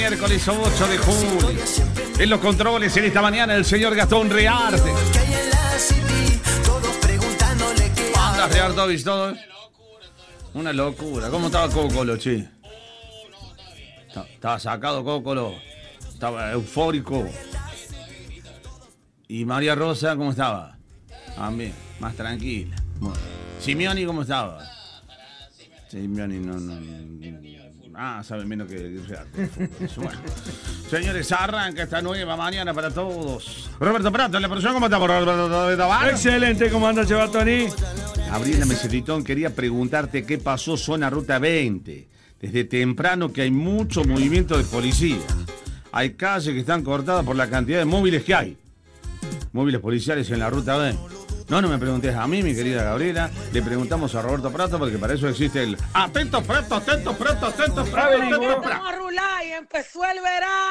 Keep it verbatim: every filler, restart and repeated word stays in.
Miércoles ocho de julio. En los controles en esta mañana el señor Gastón Rearte. ¿Andas Reartovich todo? Una locura. ¿Cómo estaba Cócolo, che? Estaba sacado Cócolo. Estaba eufórico. ¿Y María Rosa cómo estaba? También, más tranquila. Simeoni, ¿cómo estaba? Simeoni no, no, no. Ah, sabe menos que bueno. Señores, arranca esta nueva mañana para todos. Roberto Prato, en la producción, ¿cómo estamos, Roberto? Excelente, ¿cómo anda, Chevatoni? Gabriela Meseditón, quería preguntarte qué pasó zona Ruta veinte. Desde temprano que hay mucho movimiento de policía. Hay calles que están cortadas por la cantidad de móviles que hay. Móviles policiales en la Ruta veinte. No, no me preguntes a mí, mi querida Gabriela. Le preguntamos a Roberto Prato porque para eso existe el... Atentos, Prato, atentos, Prato, atentos, Prato, atentos, Prato. Vamos a rular y empezó el verano.